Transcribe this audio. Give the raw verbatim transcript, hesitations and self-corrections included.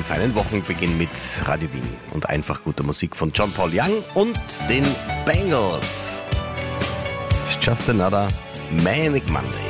feinen Wochenbeginn mit Radio Wien und einfach guter Musik von John Paul Young und den Bangles. It's just another Manic Monday.